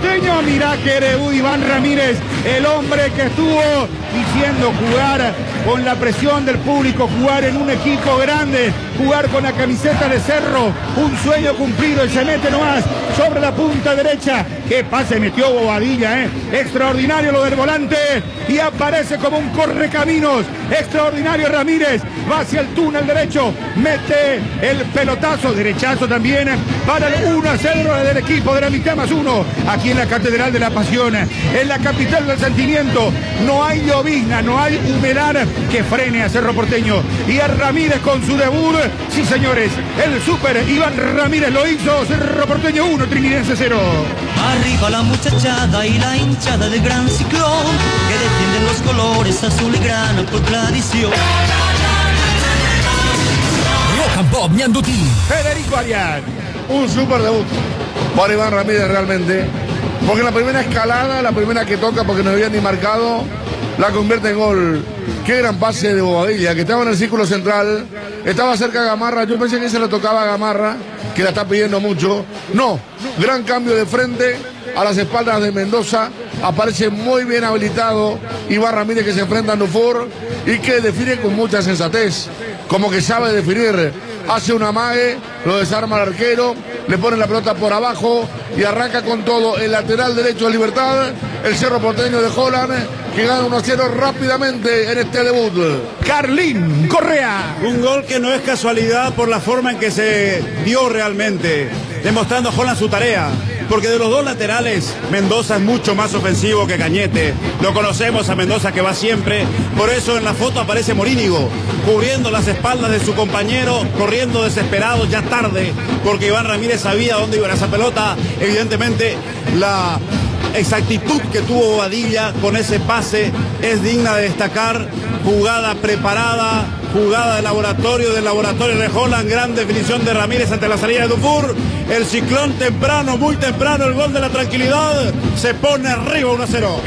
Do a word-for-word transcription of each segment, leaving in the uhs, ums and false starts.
Porteño. Mirá que debut Iván Ramírez, el hombre que estuvo diciendo jugar con la presión del público, jugar en un equipo grande, jugar con la camiseta de Cerro, un sueño cumplido y se mete nomás sobre la punta derecha. Qué pase metió Bobadilla, ¿eh? Extraordinario lo del volante y aparece como un correcaminos. Extraordinario Ramírez, va hacia el túnel derecho, mete el pelotazo, derechazo también para el uno a cero del equipo de la mitad más uno, aquí en la Catedral de la Pasión, en la capital del sentimiento. No hay llovizna, no hay humedad que frene a Cerro Porteño. Y a Ramírez con su debut, sí señores, el super Iván Ramírez lo hizo. Cerro Porteño uno, Trinidense cero. Arriba la muchachada y la hinchada del gran ciclón, que defienden los colores azul y grana por tradición. Rock and Pop Ñandutí. Federico Arias. Un super debut para Iván Ramírez realmente, porque la primera escalada, la primera que toca porque no había ni marcado, la convierte en gol. Qué gran pase de Bobadilla, que estaba en el círculo central, estaba cerca de Gamarra. Yo pensé que se lo tocaba a Gamarra, que la está pidiendo mucho. No, gran cambio de frente a las espaldas de Mendoza. Aparece muy bien habilitado Iván Ramírez, que se enfrenta a Nufor y que define con mucha sensatez, como que sabe definir. Hace un amague, lo desarma al arquero, le pone la pelota por abajo y arranca con todo el lateral derecho de Libertad, el Cerro Porteño de Holland, que gana uno a cero rápidamente en este debut. Carlín Correa. Un gol que no es casualidad por la forma en que se dio realmente, demostrando a Holland su tarea. Porque de los dos laterales, Mendoza es mucho más ofensivo que Cañete. Lo conocemos a Mendoza, que va siempre. Por eso en la foto aparece Morínigo, cubriendo las espaldas de su compañero, corriendo desesperado, ya tarde, porque Iván Ramírez sabía dónde iba esa pelota. Evidentemente, la exactitud que tuvo Bobadilla con ese pase es digna de destacar. Jugada preparada, jugada de laboratorio, del laboratorio de Holland, gran definición de Ramírez ante la salida de Dufour. El ciclón temprano, muy temprano, el gol de la tranquilidad, se pone arriba uno a cero.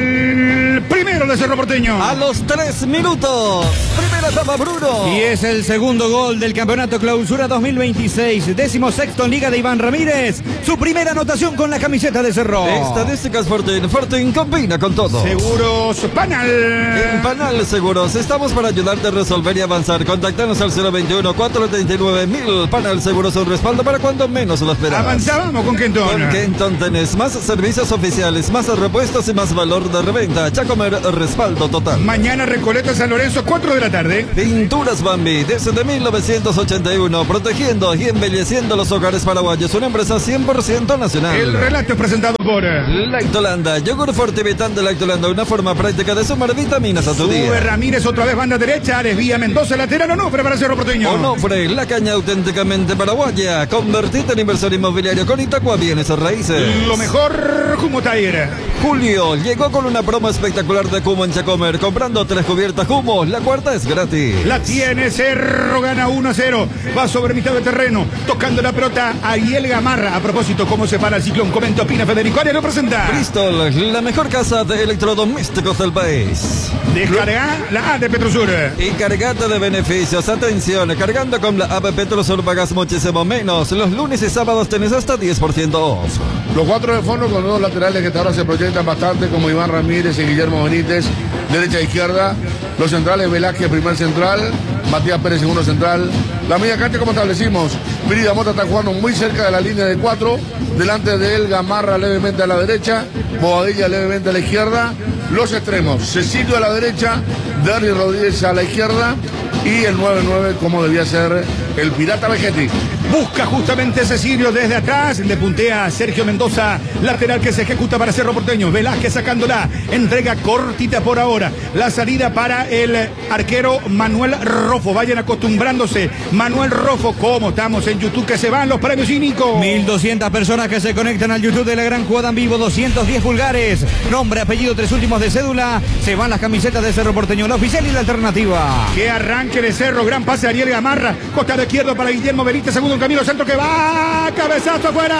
El primero de Cerro Porteño. A los tres minutos. Primera etapa, Bruno. Y es el segundo gol del Campeonato Clausura dos mil veintiséis. Décimo sexto en Liga de Iván Ramírez. Su primera anotación con la camiseta de Cerro. Estadísticas Fortin. Fortin combina con todo. Seguros Panal. En Panal Seguros estamos para ayudarte a resolver y avanzar. Contactanos al cero veintiuno, cuatrocientos treinta y nueve mil. Panal Seguros, un respaldo para cuando menos lo esperabas. Avanzábamos con Kenton. Con Kenton tenés más servicios oficiales, más repuestos y más valor de reventa. Chacomer, respaldo total. Mañana Recoleta San Lorenzo, cuatro de la tarde. Pinturas Bambi, desde mil novecientos ochenta y uno, protegiendo y embelleciendo los hogares paraguayos. Una empresa cien por ciento nacional. El relato es presentado por Lactolanda, yogur fortivitante Lactolanda, una forma práctica de sumar vitaminas a tu Sube día. Ramírez, otra vez banda derecha, desvía Mendoza, lateral Onofre para Cerro Porteño. Onofre, la caña auténticamente paraguaya. Convertite en inversor inmobiliario con Itacua Bienes Raíces. Lo mejor, Jumo Tire. Julio llegó con una promo espectacular de Jumo en Chacomer. Comprando tres cubiertas Jumo, la cuarta es gratis. La tiene Cerro, gana uno a cero. Va sobre mitad de terreno, tocando la pelota Ariel Gamarra. A propósito, ¿cómo se para el ciclón? Comenta, opina Federico Arias, lo presenta. Bristol, la mejor casa de electrodomésticos del país. Descarga la A de Petrosur. Y cargate de beneficios. Atención, cargando con la app Petrosur pagas muchísimo menos. Los lunes y sábados tenés hasta diez por ciento off. Los cuatro de fondo con dos laterales que hasta ahora se proyectan bastante, como Iván Ramírez y Guillermo Benítez, derecha e izquierda. Los centrales, Velázquez, primer central, Matías Pérez, segundo central. La media cancha, como establecimos, Pirida Mota está jugando muy cerca de la línea de cuatro. Delante de él, Gamarra levemente a la derecha, Bobadilla levemente a la izquierda. Los extremos, Cecilio a la derecha, Derry Rodríguez a la izquierda y el nueve nueve como debía ser el Pirata Vegetti. Busca justamente Cecilio desde atrás, le puntea a Sergio Mendoza, lateral que se ejecuta para Cerro Porteño. Velázquez sacándola, entrega cortita por ahora. La salida para el arquero Manuel Rofo. Vayan acostumbrándose. Manuel Rofo, ¿cómo estamos en YouTube? Que se van los premios cínicos. mil doscientas personas que se conectan al YouTube de la gran jugada en vivo. doscientos diez pulgares. Nombre, apellido, tres últimos de cédula. Se van las camisetas de Cerro Porteño, la oficial y la alternativa. Que arranque de Cerro. Gran pase de Ariel Gamarra. Costado izquierdo para Guillermo Benítez. Segundo en camino. Centro que va. Cabezazo afuera.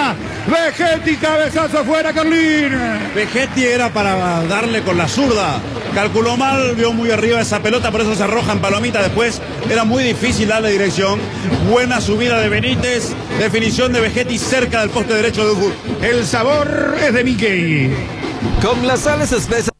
Vegetti, cabezazo afuera, Carlín. Vegetti era para darle con la zurda. Calculó mal, vio muy arriba esa pelota, por eso se arroja en palomita. Después era muy difícil darle dirección. Buena subida de Benítez. Definición de Vegetti cerca del poste derecho de Ugur. El sabor es de Mickey. Con las sales espesas.